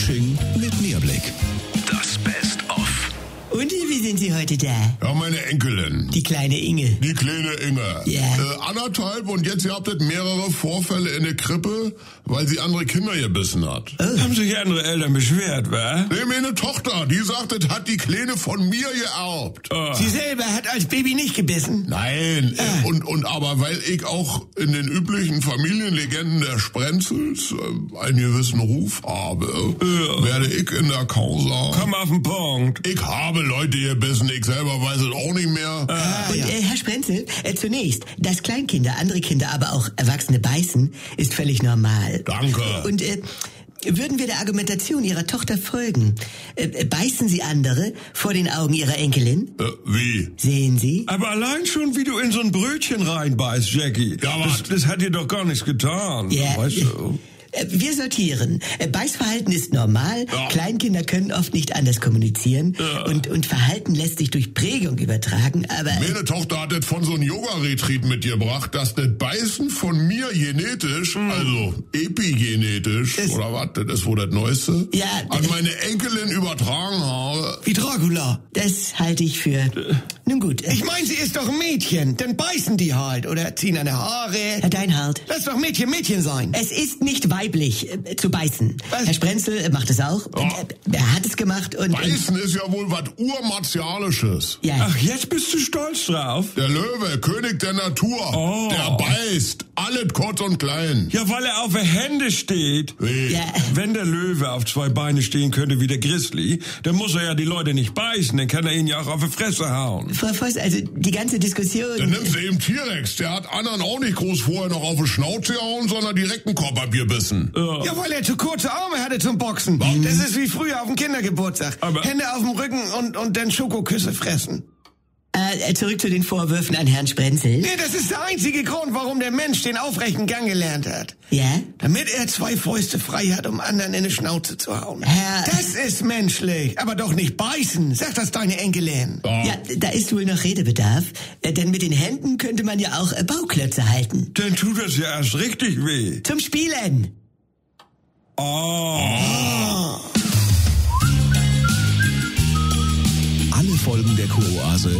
Fasching mit Mehrblick. Das Best-of. Und wie sind Sie heute da? Ja, meine Enkelin. Die kleine Inge. Die kleine Inge. Ja. 1,5 und jetzt habt ihr mehrere Vorfälle in der Krippe, weil sie andere Kinder gebissen hat. Oh. Haben sich andere Eltern beschwert, wa? Nee, meine Tochter, die sagt, das hat die Kleine von mir geerbt. Sie selber hat als Baby nicht gebissen? Nein, und aber weil ich auch in den üblichen Familienlegenden der Sprenzels einen gewissen Ruf habe, werde ich in der Causa... Komm auf den Punkt. Ich habe Leute gebissen, ich selber weiß es auch nicht mehr. Und Herr Sprenzel, zunächst, dass Kleinkinder, andere Kinder, aber auch Erwachsene beißen, ist völlig normal. Danke. Und würden wir der Argumentation Ihrer Tochter folgen, beißen Sie andere vor den Augen Ihrer Enkelin? Wie? Sehen Sie? Aber allein schon, wie du in so ein Brötchen reinbeißt, Jackie. Ja, das hat dir doch gar nichts getan. Ja. Weißt du? Wir sortieren. Beißverhalten ist normal. Ja. Kleinkinder können oft nicht anders kommunizieren. Ja. Und Verhalten lässt sich durch Prägung übertragen, aber... Meine Tochter hat das von so einem Yoga-Retreat mitgebracht, dass das Beißen von mir genetisch, also epigenetisch, oder was, das ist wohl das Neueste, Ja, an meine Enkelin übertragen habe. Wie Dracula. Das halte ich für... Nun gut. Ich meine, sie ist doch ein Mädchen. Dann beißen die halt oder ziehen eine Haare. Herr Deinhardt. Lass doch Mädchen Mädchen sein. Es ist nicht weiblich zu beißen. Was? Herr Sprenzel macht es auch. Ja. Er hat es gemacht und... Beißen ist ja wohl was Urmartialisches. Ja. Ach, jetzt bist du stolz drauf? Der Löwe, König der Natur, Oh. der beißt, alles kurz und klein. Ja, weil er auf die Hände steht. Wie? Ja. Wenn der Löwe auf 2 Beine stehen könnte wie der Grizzly, dann muss er ja die Leute nicht beißen, dann kann er ihnen ja auch auf die Fresse hauen. Frau Voss, also die ganze Diskussion... Dann nimmst du eben T-Rex, der hat anderen auch nicht groß vorher noch auf die Schnauze gehauen, sondern direkt einen Korb abgebissen. Ja, weil er zu kurze Arme hatte zum Boxen. Das ist wie früher auf dem Kindergeburtstag. Aber- Hände auf dem Rücken und dann Schokoküsse fressen. Zurück zu den Vorwürfen an Herrn Sprenzel. Nee, das ist der einzige Grund, warum der Mensch den aufrechten Gang gelernt hat. Ja? Damit er 2 Fäuste frei hat, um anderen in die Schnauze zu hauen. Herr- Das ist menschlich, aber doch nicht beißen. Sag das deine Enkelin. Ja, da ist wohl noch Redebedarf. Denn mit den Händen könnte man ja auch Bauklötze halten. Dann tut das ja erst richtig weh. Zum Spielen. Oh. Alle Folgen der Kuroase